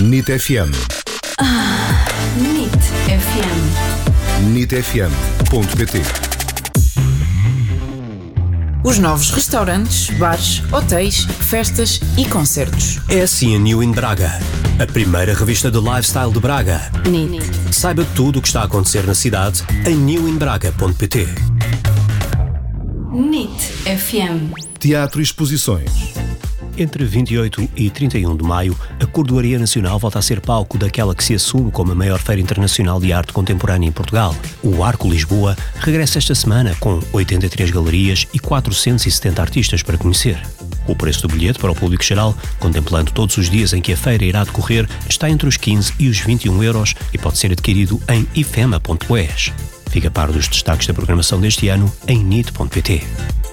NIT FM. NIT FM. NITfm.pt. Os novos restaurantes, bares, hotéis, festas e concertos. É assim a New in Braga, a primeira revista de lifestyle de Braga. NIT. Saiba tudo o que está a acontecer na cidade em newinbraga.pt. NIT FM. Teatro e exposições. Entre 28 e 31 de maio, a Cordoaria Nacional volta a ser palco daquela que se assume como a maior feira internacional de arte contemporânea em Portugal. O Arco Lisboa regressa esta semana com 83 galerias e 470 artistas para conhecer. O preço do bilhete para o público geral, contemplando todos os dias em que a feira irá decorrer, está entre os 15 e os 21 euros e pode ser adquirido em ifema.es. Fica a par dos destaques da programação deste ano em nit.pt.